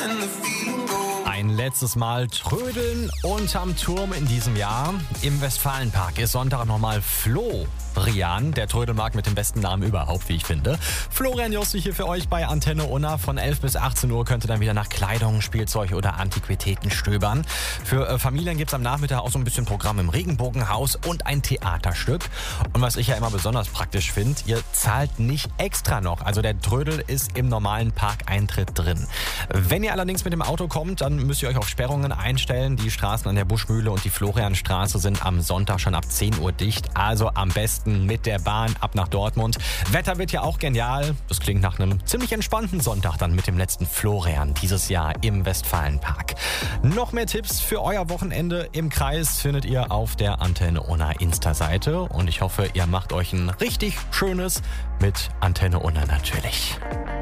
Ein letztes Mal trödeln unterm Turm in diesem Jahr. Im Westfalenpark ist Sonntag nochmal Florian, der Trödelmarkt mit dem besten Namen überhaupt, wie ich finde. Florian Jossi hier für euch bei Antenne Unna. Von 11 bis 18 Uhr könnt ihr dann wieder nach Kleidung, Spielzeug oder Antiquitäten stöbern. Für Familien gibt's am Nachmittag auch so ein bisschen Programm im Regenbogenhaus und ein Theaterstück. Und was ich ja immer besonders praktisch finde, ihr zahlt nicht extra noch. Also der Trödel ist im normalen Parkeintritt drin. Wenn ihr allerdings mit dem Auto kommt, dann müsst ihr euch auf Sperrungen einstellen. Die Straßen an der Buschmühle und die Florianstraße sind am Sonntag schon ab 10 Uhr dicht. Also am besten mit der Bahn ab nach Dortmund. Wetter wird ja auch genial. Das klingt nach einem ziemlich entspannten Sonntag dann mit dem letzten Florian dieses Jahr im Westfalenpark. Noch mehr Tipps für euer Wochenende im Kreis findet ihr auf der Antenne Unna Insta-Seite. Und ich hoffe, ihr macht euch ein richtig schönes mit Antenne Unna natürlich.